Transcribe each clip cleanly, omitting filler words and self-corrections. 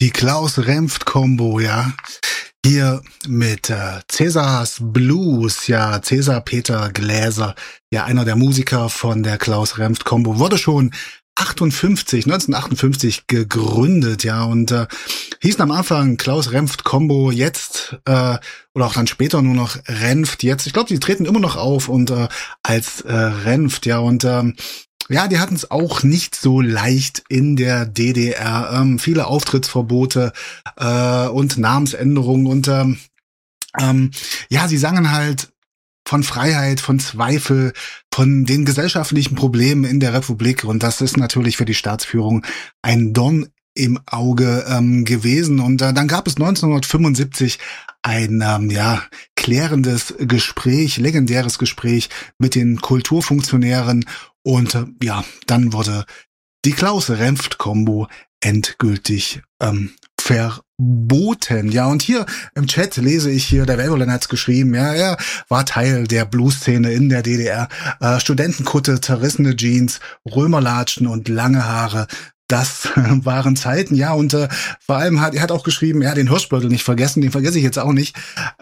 Die Klaus-Renft-Kombo, ja. Hier mit Cäsars Blues, ja, Cäsar Peter Gläser, ja, einer der Musiker von der Klaus-Renft-Kombo, wurde schon 1958 gegründet, ja, und hießen am Anfang Klaus-Renft-Kombo, jetzt, oder auch dann später nur noch Renft, jetzt, ich glaube, die treten immer noch auf und als Renft, ja, und ja, die hatten es auch nicht so leicht in der DDR. Viele Auftrittsverbote und Namensänderungen und ja, sie sangen halt von Freiheit, von Zweifel, von den gesellschaftlichen Problemen in der Republik und das ist natürlich für die Staatsführung ein Dorn im Auge gewesen und dann gab es 1975 ein ja klärendes Gespräch, legendäres Gespräch mit den Kulturfunktionären und ja, dann wurde die Klaus-Renft-Kombo endgültig verboten. Ja, und hier im Chat lese ich hier, der Velvolin hat's geschrieben, ja, er war Teil der Blues-Szene in der DDR. Studentenkutte, zerrissene Jeans, Römerlatschen und lange Haare. Das waren Zeiten, ja, und vor allem er hat auch geschrieben, ja, den Hirschbeutel nicht vergessen, den vergesse ich jetzt auch nicht.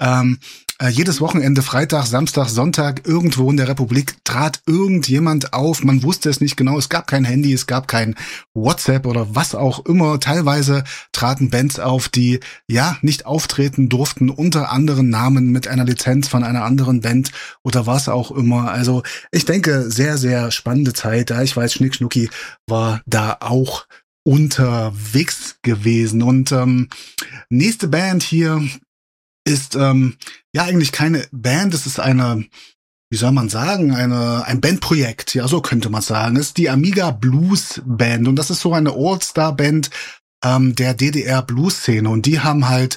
Jedes Wochenende, Freitag, Samstag, Sonntag, irgendwo in der Republik trat irgendjemand auf. Man wusste es nicht genau. Es gab kein Handy, es gab kein WhatsApp oder was auch immer. Teilweise traten Bands auf, die ja nicht auftreten durften, unter anderen Namen mit einer Lizenz von einer anderen Band oder was auch immer. Also ich denke, sehr, sehr spannende Zeit. Ja, ich weiß, Schnick Schnucki war da auch unterwegs gewesen. Und nächste Band hier ist ja eigentlich keine Band, es ist eine, wie soll man sagen, ein Bandprojekt, ja, so könnte man sagen. Es ist die Amiga Blues Band und das ist so eine All-Star-Band der DDR-Blues-Szene und die haben halt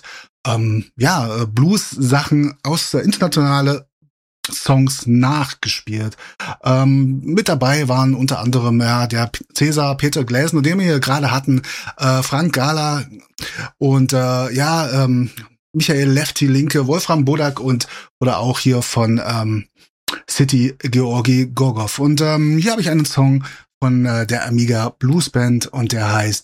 ja Blues-Sachen aus der internationale Songs nachgespielt. Mit dabei waren unter anderem ja der Cäsar Peter Gläser, den wir hier gerade hatten, Frank Gala und ja Michael Lefty Linke, Wolfram Bodak und oder auch hier von City Georgi Gorgov. Und hier habe ich einen Song von der Amiga Blues Band und der heißt